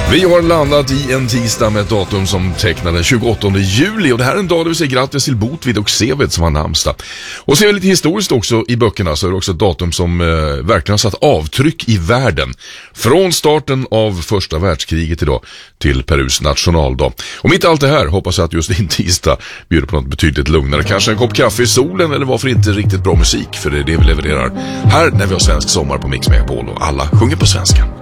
Vi har landat i en tisdag med ett datum som tecknar den 28 juli och det här är en dag där vi säger grattis till Botvid och Seved som har namnsdag. Och ser vi lite historiskt också i böckerna så är det också ett datum som verkligen har satt avtryck i världen. Från starten av första världskriget idag till Perus nationaldag. Och mitt allt det här hoppas jag att just din tisdag bjuder på något betydligt lugnare. Kanske en kopp kaffe i solen eller varför inte riktigt bra musik, för det är det vi levererar här när vi har svensk sommar på Mix Megapol och alla sjunger på svenska.